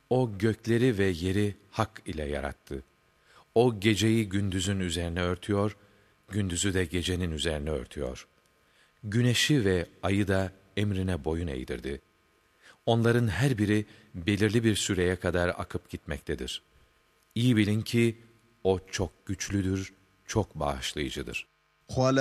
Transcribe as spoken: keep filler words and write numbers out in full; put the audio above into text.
O gökleri ve yeri hak ile yarattı. O geceyi gündüzün üzerine örtüyor, gündüzü de gecenin üzerine örtüyor. Güneşi ve ayı da emrine boyun eğdirdi. Onların her biri belirli bir süreye kadar akıp gitmektedir. İyi bilin ki o çok güçlüdür, çok bağışlayıcıdır.